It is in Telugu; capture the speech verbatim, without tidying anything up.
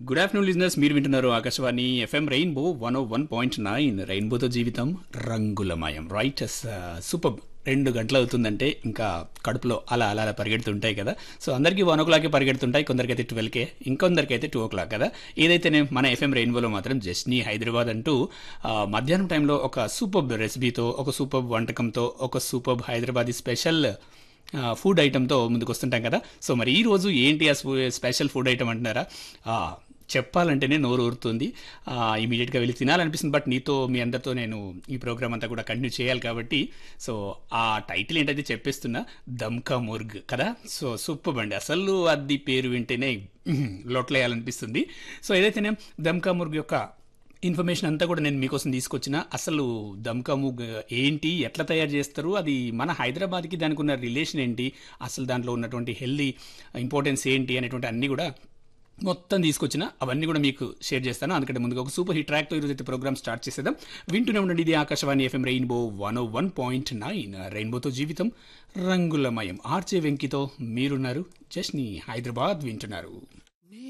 గుడ్ ఆఫ్టర్నూన్ లిజనర్స్, మీరు వింటున్నారు ఆకాశవాణి ఎఫ్ఎం రెయిన్బో వన్ ఓ వన్ పాయింట్ నైన్. రెయిన్బోతో జీవితం రంగులమయం. Right, super. రెండు గంటలు అవుతుందంటే ఇంకా కడుపులో అలా అలా అలా పరిగెడుతుంటాయి కదా. సో అందరికీ వన్ ఓ క్లాక్కే పరిగెడుతుంటాయి, కొందరికైతే ట్వెల్వ్కే, ఇంకొందరికి అయితే టూ ఓ క్లాక్ కదా. ఏదైతేనే మన ఎఫ్ఎం రెయిన్బోలో మాత్రం జస్ట్ని హైదరాబాద్ అంటూ ఆ, మధ్యాహ్నం టైంలో ఒక సూపర్ రెసిపీతో, ఒక సూపర్ వంటకంతో, ఒక సూపర్ హైదరాబాదీ స్పెషల్ ఫుడ్ ఐటెంతో ముందుకు వస్తుంటాం కదా. సో మరి ఈ రోజు ఏంటి ఆ స్పెషల్ ఫుడ్ ఐటెం అంటున్నారా? ఆ, చెప్పాలంటేనే నోరు ఊరుతుంది, ఇమీడియట్గా వెళ్ళి తినాలనిపిస్తుంది. బట్ నీతో, మీ అందరితో నేను ఈ ప్రోగ్రామ్ అంతా కూడా కంటిన్యూ చేయాలి కాబట్టి, సో ఆ టైటిల్ ఏంటైతే చెప్పేస్తున్నా, దమ్కా ముర్గ్ కదా. సో సూపర్ అండి, అసలు అది పేరు వింటేనే లోట్లేయాలనిపిస్తుంది. సో ఏదైతేనే దమ్కా ముర్గ్ యొక్క ఇన్ఫర్మేషన్ అంతా కూడా నేను మీకోసం తీసుకొచ్చిన. అసలు దమ్కా ముగ్ ఏంటి, ఎట్లా తయారు చేస్తారు, అది మన హైదరాబాద్కి దానికి ఉన్న రిలేషన్ ఏంటి, అసలు దాంట్లో ఉన్నటువంటి హెల్దీ ఇంపార్టెన్స్ ఏంటి అనేటువంటి అన్నీ కూడా మొత్తం తీసుకొచ్చిన, అవన్నీ కూడా మీకు షేర్ చేస్తాను. అందుకంటే ముందుగా ఒక సూపర్ హిట్ ట్రాక్తో ఈరోజు అయితే ప్రోగ్రామ్ స్టార్ట్ చేసేద్దాం. వింటూనే ఉండండి, ఇది ఆకాశవాణి ఎఫ్ఎం రెయిన్బో వన్ ఓ వన్ పాయింట్ నైన్. రెయిన్బోతో జీవితం రంగులమయం. ఆర్జే వెంకితో మీరున్నారు, జస్ని హైదరాబాద్ వింటున్నారు.